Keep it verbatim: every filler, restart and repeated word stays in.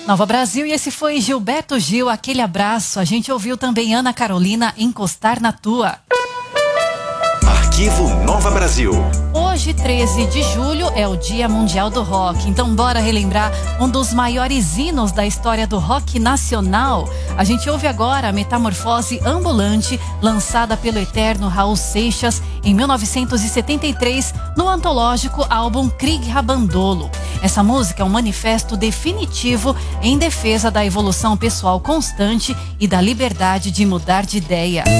Nova Brasil, e esse foi Gilberto Gil, Aquele Abraço. A gente ouviu também Ana Carolina, Encostar na Tua. Arquivo Nova Brasil. Hoje, treze de julho, é o Dia Mundial do Rock. Então bora relembrar um dos maiores hinos da história do rock nacional. A gente ouve agora a Metamorfose Ambulante, lançada pelo eterno Raul Seixas em mil novecentos e setenta e três no antológico álbum Krieg Rabandolo. Essa música é um manifesto definitivo em defesa da evolução pessoal constante e da liberdade de mudar de ideia.